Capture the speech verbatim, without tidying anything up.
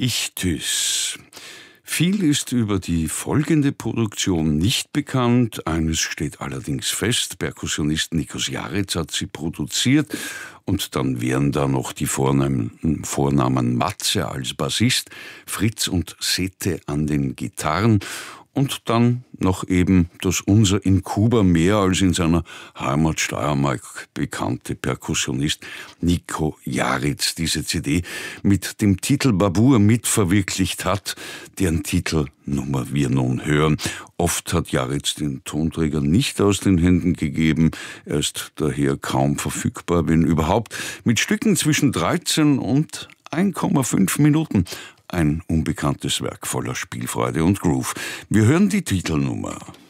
Ichthys. Viel ist über die folgende Produktion nicht bekannt. Eines steht allerdings fest: Perkussionist Nikos Jarretz hat sie produziert. Und dann wären da noch die Vornamen, Vornamen Matze als Bassist, Fritz und Sete an den Gitarren. Und dann noch eben das unser in Kuba mehr als in seiner Heimat Steiermark bekannte Perkussionist Niko Jarretz diese C D mit dem Titel Babur mitverwirklicht hat, deren Titelnummer wir nun hören. Oft hat Jarretz den Tonträger nicht aus den Händen gegeben, er ist daher kaum verfügbar, wenn überhaupt, mit Stücken zwischen dreizehn und eins Komma fünf Minuten. Ein unbekanntes Werk voller Spielfreude und Groove. Wir hören die Titelnummer.